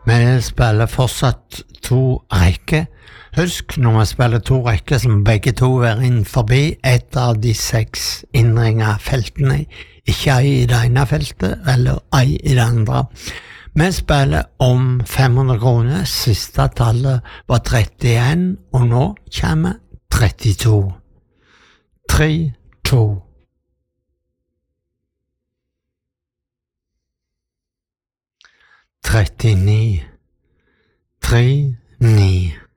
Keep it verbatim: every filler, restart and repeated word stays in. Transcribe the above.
Vi spiller fortsatt to rekker. Husk, når vi spiller to rekker, som begge to er inn forbi et av de seks innringa feltene, ikke ei i det ene feltet, eller ei i det andre. Vi spiller om fem hundre kroner, siste tallet var trettien, og nå kommer trettito. Tre, to. trettini, tre, ni.